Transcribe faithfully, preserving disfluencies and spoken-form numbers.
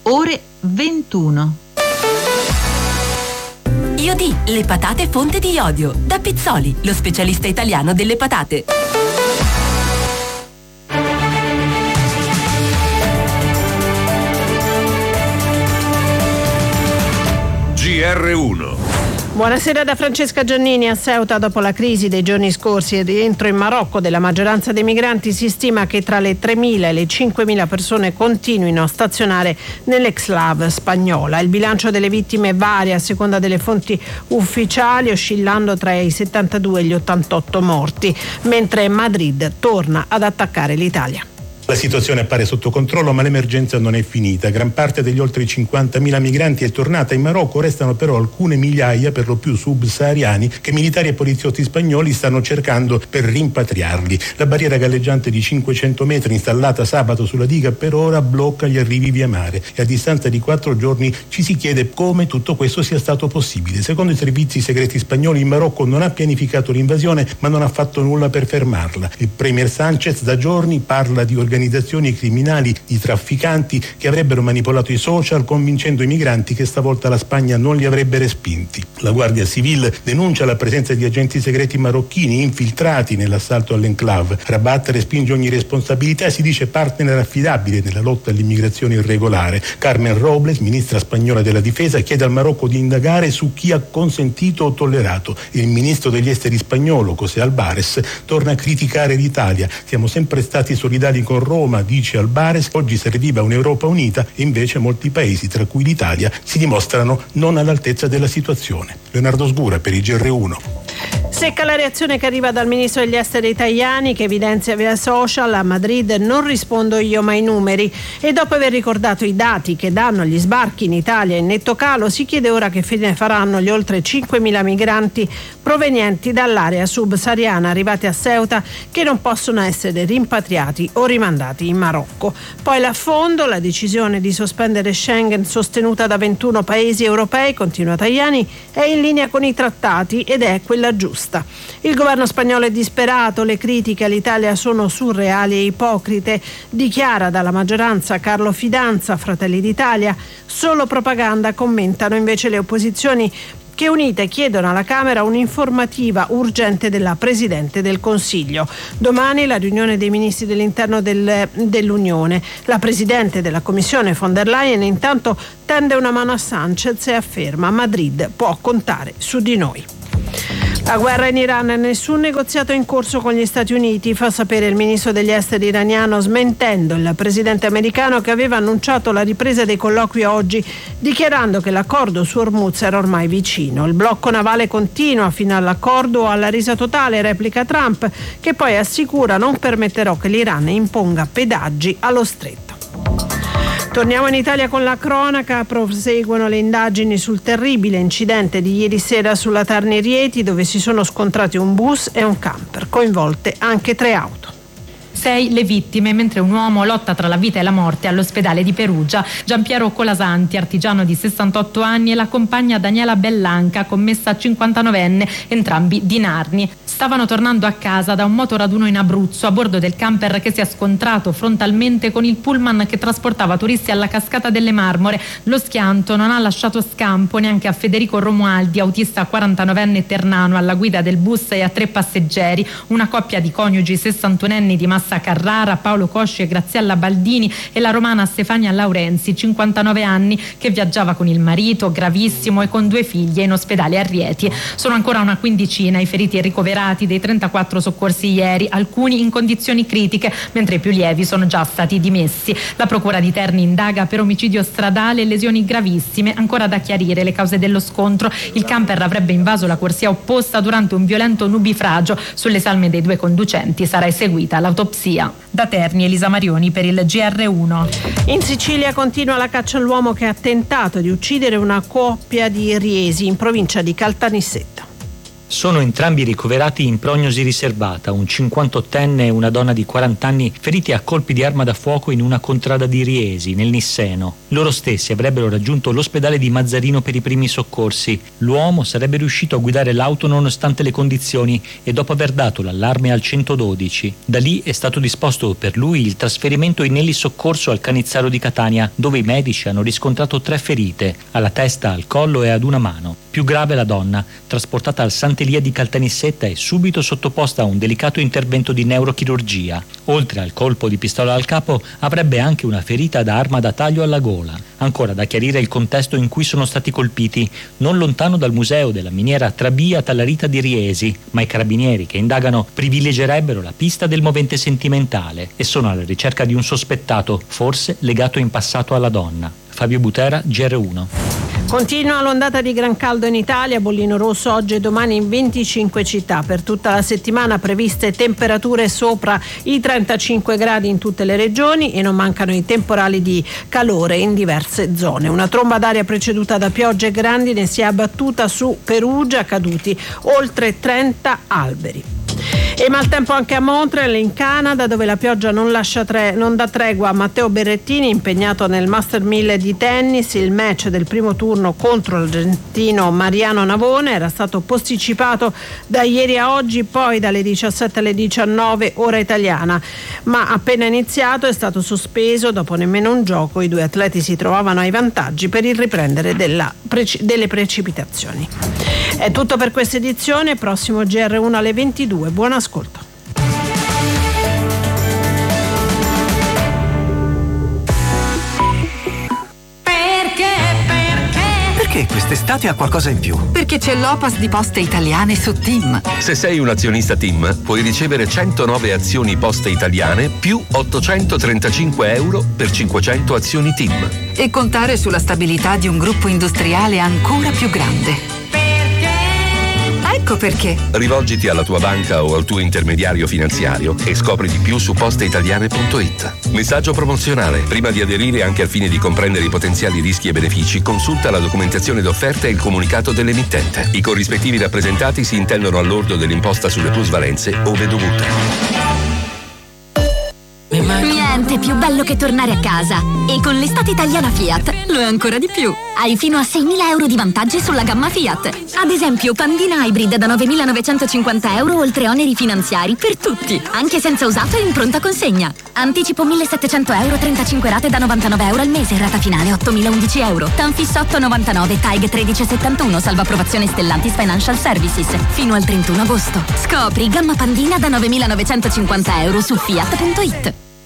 ore ventuno. Iodi, le patate fonte di iodio. Da Pizzoli, lo specialista italiano delle patate. G R uno. Buonasera da Francesca Giannini. A Ceuta, dopo la crisi dei giorni scorsi e il rientro in Marocco della maggioranza dei migranti, si stima che tra le tremila e le cinquemila persone continuino a stazionare nell'exclave spagnola. Il bilancio delle vittime varia a seconda delle fonti ufficiali, oscillando tra i settantadue e gli ottantotto morti, mentre Madrid torna ad attaccare l'Italia. La situazione appare sotto controllo, ma l'emergenza non è finita. Gran parte degli oltre cinquantamila migranti è tornata in Marocco, restano però alcune migliaia, per lo più subsahariani, che militari e poliziotti spagnoli stanno cercando per rimpatriarli. La barriera galleggiante di cinquecento metri installata sabato sulla diga per ora blocca gli arrivi via mare e a distanza di quattro giorni ci si chiede come tutto questo sia stato possibile. Secondo i servizi segreti spagnoli, il Marocco non ha pianificato l'invasione, ma non ha fatto nulla per fermarla. Il premier Sanchez da giorni parla di organizzazioni organizzazioni criminali, di trafficanti che avrebbero manipolato i social convincendo i migranti che stavolta la Spagna non li avrebbe respinti. La Guardia Civile denuncia la presenza di agenti segreti marocchini infiltrati nell'assalto all'enclave. Rabat respinge ogni responsabilità e si dice partner affidabile nella lotta all'immigrazione irregolare. Carmen Robles, ministra spagnola della difesa, chiede al Marocco di indagare su chi ha consentito o tollerato. Il ministro degli esteri spagnolo, José Albares, torna a criticare l'Italia. Siamo sempre stati solidali con Roma, dice Albares, oggi serviva un'Europa unita e invece molti paesi, tra cui l'Italia, si dimostrano non all'altezza della situazione. Leonardo Sgura per i G R uno. Secca la reazione che arriva dal ministro degli esteri Tajani, che evidenzia via social: a Madrid non rispondo io ma i numeri. E dopo aver ricordato i dati che danno gli sbarchi in Italia in netto calo, si chiede ora che fine faranno gli oltre cinquemila migranti provenienti dall'area subsahariana arrivati a Ceuta, che non possono essere rimpatriati o rimandati in Marocco. Poi l'affondo, la decisione di sospendere Schengen sostenuta da ventuno paesi europei, continua Tajani, è in linea con i trattati ed è quella giusta. Il governo spagnolo è disperato, le critiche all'Italia sono surreali e ipocrite, dichiara dalla maggioranza Carlo Fidanza, Fratelli d'Italia. Solo propaganda, commentano invece le opposizioni, che unite chiedono alla Camera un'informativa urgente della Presidente del Consiglio. Domani la riunione dei ministri dell'interno del, dell'Unione. La Presidente della Commissione von der Leyen intanto tende una mano a Sanchez e afferma: Madrid può contare su di noi. La guerra in Iran, nessun negoziato in corso con gli Stati Uniti, fa sapere il ministro degli esteri iraniano, smentendo il presidente americano che aveva annunciato la ripresa dei colloqui oggi, dichiarando che l'accordo su Hormuz era ormai vicino. Il blocco navale continua fino all'accordo o alla resa totale, replica Trump, che poi assicura: non permetterò che l'Iran imponga pedaggi allo stretto. Torniamo in Italia con la cronaca. Proseguono le indagini sul terribile incidente di ieri sera sulla Terni Rieti, dove si sono scontrati un bus e un camper, coinvolte anche tre auto. Sei le vittime, mentre un uomo lotta tra la vita e la morte all'ospedale di Perugia. Giampiero Colasanti, artigiano di sessantotto anni, e la compagna Daniela Bellanca, commessa cinquantanovenne, entrambi di Narni. Stavano tornando a casa da un motoraduno in Abruzzo a bordo del camper che si è scontrato frontalmente con il pullman che trasportava turisti alla Cascata delle Marmore. Lo schianto non ha lasciato scampo neanche a Federico Romualdi, autista quarantanovenne ternano, alla guida del bus, e a tre passeggeri, una coppia di coniugi sessantunenni di Massa Carrara, Paolo Cosci e Graziella Baldini, e la romana Stefania Laurenzi, cinquantanove anni, che viaggiava con il marito, gravissimo, e con due figlie in ospedale a Rieti. Sono ancora una quindicina i feriti ricoverati dei trentaquattro soccorsi ieri, alcuni in condizioni critiche, mentre i più lievi sono già stati dimessi. La procura di Terni indaga per omicidio stradale e lesioni gravissime, ancora da chiarire le cause dello scontro. Il camper avrebbe invaso la corsia opposta durante un violento nubifragio. Sulle salme dei due conducenti sarà eseguita l'autopsia. Da Terni, Elisa Marioni per il G R uno. In Sicilia continua la caccia all'uomo che ha tentato di uccidere una coppia di Riesi in provincia di Caltanissetta. Sono entrambi ricoverati in prognosi riservata, un cinquantottenne e una donna di quaranta anni feriti a colpi di arma da fuoco in una contrada di Riesi, nel Nisseno. Loro stessi avrebbero raggiunto l'ospedale di Mazzarino per i primi soccorsi. L'uomo sarebbe riuscito a guidare l'auto nonostante le condizioni e dopo aver dato l'allarme al centododici. Da lì è stato disposto per lui il trasferimento in elisoccorso al Canizzaro di Catania, dove i medici hanno riscontrato tre ferite, alla testa, al collo e ad una mano. Più grave la donna, trasportata al Sant'Elia di Caltanissetta e subito sottoposta a un delicato intervento di neurochirurgia. Oltre al colpo di pistola al capo, avrebbe anche una ferita da arma da taglio alla gola. Ancora da chiarire il contesto in cui sono stati colpiti, non lontano dal museo della miniera Trabia Tallarita di Riesi, ma i carabinieri che indagano privilegerebbero la pista del movente sentimentale e sono alla ricerca di un sospettato, forse legato in passato alla donna. Fabio Butera, G R uno. Continua l'ondata di gran caldo in Italia, bollino rosso oggi e domani in venticinque città. Per tutta la settimana previste temperature sopra i trentacinque gradi in tutte le regioni e non mancano i temporali di calore in diverse zone. Una tromba d'aria preceduta da piogge grandine si è abbattuta su Perugia, caduti oltre trenta alberi. E maltempo anche a Montreal, in Canada, dove la pioggia non lascia tre, non dà tregua a Matteo Berrettini, impegnato nel Master mille di tennis. Il match del primo turno contro l'argentino Mariano Navone era stato posticipato da ieri a oggi, poi dalle diciassette alle diciannove ora italiana, ma appena iniziato è stato sospeso dopo nemmeno un gioco. I due atleti si trovavano ai vantaggi per il riprendere della, delle precipitazioni. È tutto per questa edizione, prossimo G R uno alle ventidue. Buon ascolto. Perché? Perché? Perché quest'estate ha qualcosa in più? Perché c'è l'Opas di Poste Italiane su TIM. Se sei un azionista TIM, puoi ricevere centonove azioni Poste Italiane più ottocentotrentacinque euro per cinquecento azioni TIM. E contare sulla stabilità di un gruppo industriale ancora più grande. Ecco perché. Rivolgiti alla tua banca o al tuo intermediario finanziario e scopri di più su posteitaliane punto it. Messaggio promozionale. Prima di aderire, anche al fine di comprendere i potenziali rischi e benefici, consulta la documentazione d'offerta e il comunicato dell'emittente. I corrispettivi rappresentati si intendono all'ordo dell'imposta sulle plusvalenze ove dovuta. Niente più bello che tornare a casa. E con l'estate italiana Fiat lo è ancora di più. Hai fino a seimila euro di vantaggi sulla gamma Fiat. Ad esempio Pandina Hybrid da novemilanovecentocinquanta euro oltre oneri finanziari per tutti, anche senza usato e in pronta consegna. Anticipo millesettecento euro, trentacinque rate da novantanove euro al mese, rata finale ottomilaundici euro. Tanfis otto novantanove, T A I G tredici settantuno, salvo approvazione Stellantis Financial Services. Fino al trentuno agosto. Scopri gamma Pandina da novemilanovecentocinquanta euro su fiat punto it.